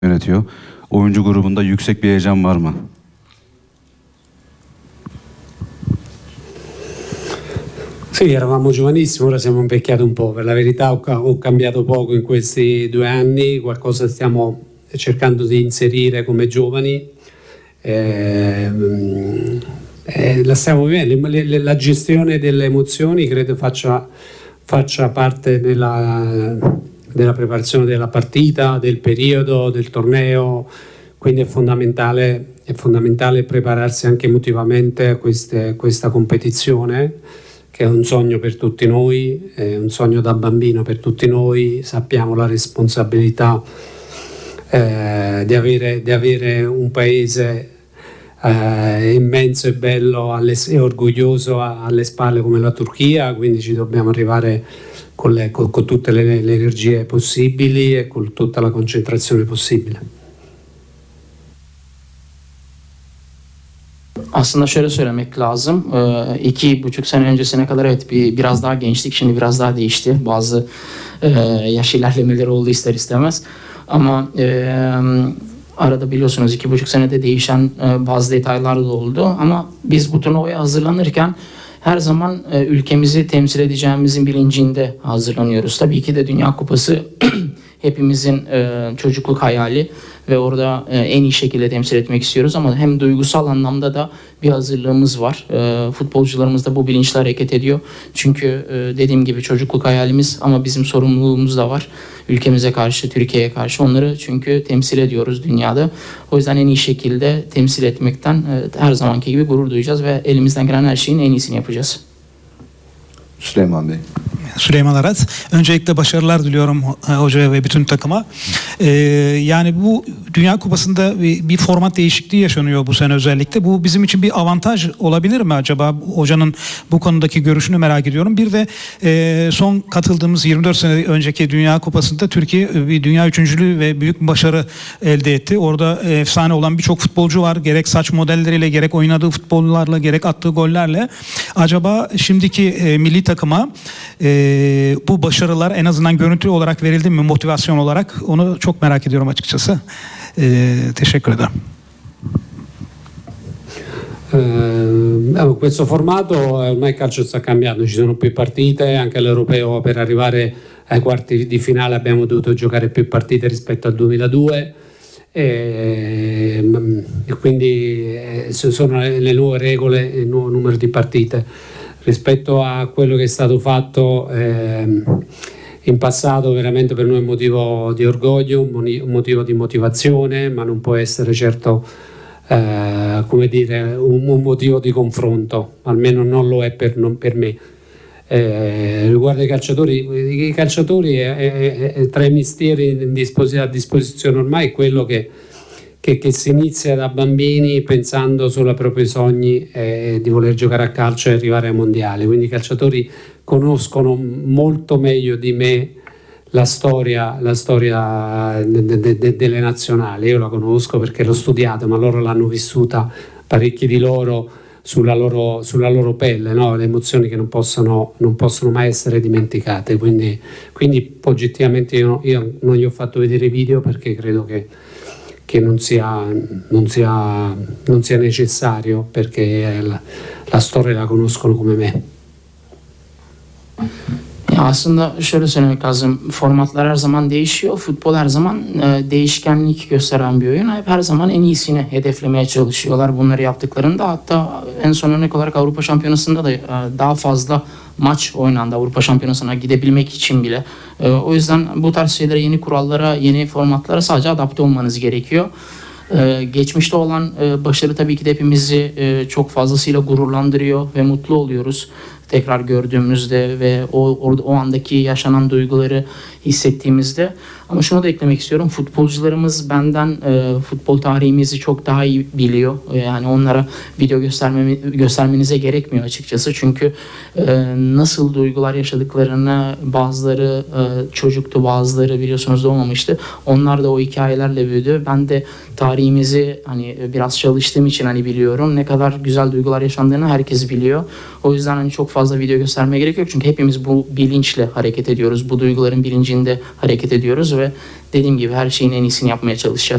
yönetiyor. Oyuncu grubunda yüksek bir heyecan var mı? Sì, eravamo giovanissimi, ora siamo invecchiati un po'. Per la verità ho cambiato poco in questi 2 anni, qualcosa stiamo cercando di inserire come giovani. La stiamo vivendo, la gestione delle emozioni credo faccia parte della preparazione della partita, del periodo, del torneo, quindi è fondamentale prepararsi anche emotivamente a questa competizione, che è un sogno per tutti noi, è un sogno da bambino per tutti noi. Sappiamo la responsabilità di avere un paese immenso e bello e orgoglioso alle spalle come la Turchia, quindi ci dobbiamo arrivare con tutte le energie possibili e con tutta la concentrazione possibile. Aslında şöyle söylemek lazım. 2,5 sene öncesine kadar evet biraz daha gençtik. Şimdi biraz daha değişti. Bazı yaş ilerlemeleri oldu ister istemez. Ama arada biliyorsunuz 2,5 senede değişen bazı detaylar da oldu. Ama biz bu turnuvaya hazırlanırken her zaman ülkemizi temsil edeceğimizin bilincinde hazırlanıyoruz. Tabii ki de Dünya Kupası hepimizin çocukluk hayali ve orada en iyi şekilde temsil etmek istiyoruz ama hem duygusal anlamda da bir hazırlığımız var. Futbolcularımız da bu bilinçle hareket ediyor. Çünkü dediğim gibi çocukluk hayalimiz ama bizim sorumluluğumuz da var. Ülkemize karşı, Türkiye'ye karşı onları çünkü temsil ediyoruz dünyada. O yüzden en iyi şekilde temsil etmekten her zamanki gibi gurur duyacağız ve elimizden gelen her şeyin en iyisini yapacağız. Süleyman Bey. Süleyman Arat. Öncelikle başarılar diliyorum hocaya ve bütün takıma. Yani bu Dünya Kupası'nda bir format değişikliği yaşanıyor bu sene özellikle. Bu bizim için bir avantaj olabilir mi acaba? Hocanın bu konudaki görüşünü merak ediyorum. Bir de son katıldığımız 24 sene önceki Dünya Kupası'nda Türkiye bir dünya üçüncülüğü ve büyük bir başarı elde etti. Orada efsane olan birçok futbolcu var. Gerek saç modelleriyle, gerek oynadığı futbollarla, gerek attığı gollerle. Acaba şimdiki milli takıma bu başarılar en azından görüntü olarak verildi mi, motivasyon olarak? Onu çok merak ediyorum açıkçası. Teşekkür ederim. Questo formato ormai il calcio sta cambiando, ci sono più partite, anche all'Europeo per arrivare ai quarti di finale abbiamo dovuto giocare più partite rispetto al 2002 e quindi sono le nuove regole, il nuovo numero di partite. Rispetto a quello che è stato fatto in passato, veramente per noi è un motivo di orgoglio, un motivo di motivazione, ma non può essere certo come dire, un motivo di confronto, almeno non lo è per me. Riguardo i calciatori è tra i mestieri a disposizione ormai è quello che si inizia da bambini pensando solo ai propri sogni di voler giocare a calcio e arrivare ai mondiali, quindi i calciatori conoscono molto meglio di me la storia delle nazionali. Io la conosco perché l'ho studiata, ma loro l'hanno vissuta, parecchi di loro sulla loro pelle, no? Le emozioni che non possono mai essere dimenticate, quindi oggettivamente io non gli ho fatto vedere video perché credo che non sia necessario, perché la storia la conoscono come me. Ya aslında şöyle söylemek lazım. Formatlar her zaman değişiyor. Futbol her zaman değişkenlik gösteren bir oyun. Hep her zaman en iyisini hedeflemeye çalışıyorlar. Bunları yaptıklarında hatta en son örnek olarak Avrupa Şampiyonası'nda da daha fazla maç oynandı Avrupa Şampiyonası'na gidebilmek için bile. O yüzden bu tarz şeylere, yeni kurallara, yeni formatlara sadece adapte olmanız gerekiyor. Geçmişte olan başarı tabii ki de hepimizi çok fazlasıyla gururlandırıyor ve mutlu oluyoruz tekrar gördüğümüzde ve o andaki yaşanan duyguları hissettiğimizde. Ama şunu da eklemek istiyorum. Futbolcularımız benden futbol tarihimizi çok daha iyi biliyor. Yani onlara video göstermenize gerekmiyor açıkçası. Çünkü nasıl duygular yaşadıklarını, bazıları çocuktu, bazıları biliyorsunuz doğmamıştı. Onlar da o hikayelerle büyüdü. Ben de tarihimizi hani biraz çalıştığım için hani biliyorum. Ne kadar güzel duygular yaşandığını herkes biliyor. O yüzden hani çok fazla video göstermeye gerek yok. Çünkü hepimiz bu bilinçle hareket ediyoruz. Bu duyguların bilincinde hareket ediyoruz ve ve dediğim gibi her şeyin en iyisini yapmaya çalışacağız.